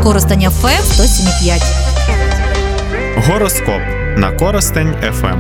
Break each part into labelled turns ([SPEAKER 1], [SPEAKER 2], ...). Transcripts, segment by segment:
[SPEAKER 1] Коростень ФМ 107,5.
[SPEAKER 2] Гороскоп на Коростень ФМ.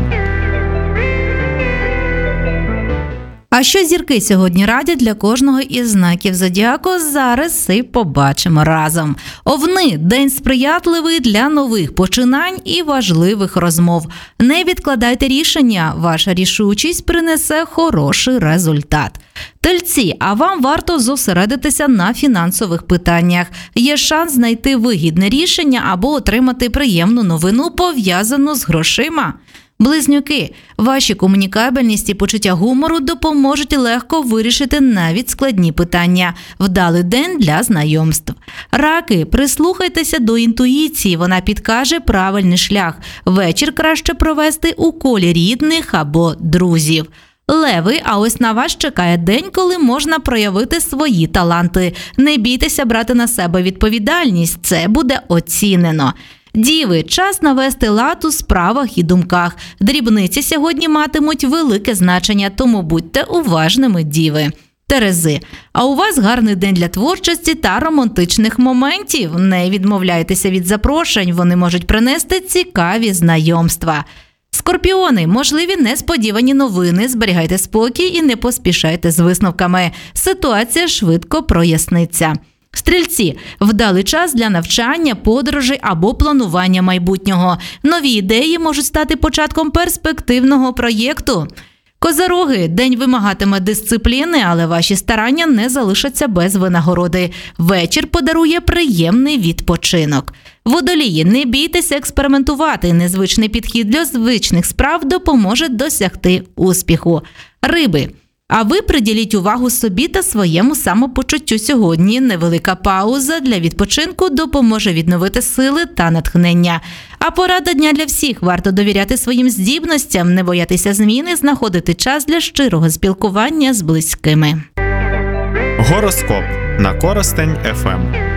[SPEAKER 1] А що зірки сьогодні радять для кожного із знаків зодіаку, зараз і побачимо разом. Овни – день сприятливий для нових починань і важливих розмов. Не відкладайте рішення, ваша рішучість принесе хороший результат. Тельці, а вам варто зосередитися на фінансових питаннях. Є шанс знайти вигідне рішення або отримати приємну новину, пов'язану з грошима. Близнюки, ваші комунікабельність і почуття гумору допоможуть легко вирішити навіть складні питання. Вдалий день для знайомств. Раки, прислухайтеся до інтуїції, вона підкаже правильний шлях. Вечір краще провести у колі рідних або друзів. Леви, а ось на вас чекає день, коли можна проявити свої таланти. Не бійтеся брати на себе відповідальність, це буде оцінено. Діви, час навести лад у справах і думках. Дрібниці сьогодні матимуть велике значення, тому будьте уважними, діви. Терези, а у вас гарний день для творчості та романтичних моментів. Не відмовляйтеся від запрошень, вони можуть принести цікаві знайомства. Скорпіони, можливі несподівані новини, зберігайте спокій і не поспішайте з висновками. Ситуація швидко проясниться. Стрільці, вдалий час для навчання, подорожей або планування майбутнього. Нові ідеї можуть стати початком перспективного проєкту. Козироги, день вимагатиме дисципліни, але ваші старання не залишаться без винагороди. Вечір подарує приємний відпочинок. Водолії, не бійтеся експериментувати, незвичний підхід до звичних справ допоможе досягти успіху. Риби, а ви приділіть увагу собі та своєму самопочуттю сьогодні. Невелика пауза для відпочинку допоможе відновити сили та натхнення. А порада дня для всіх. Варто довіряти своїм здібностям, не боятися зміни, знаходити час для щирого спілкування з близькими.
[SPEAKER 2] Гороскоп на Коростень ФМ.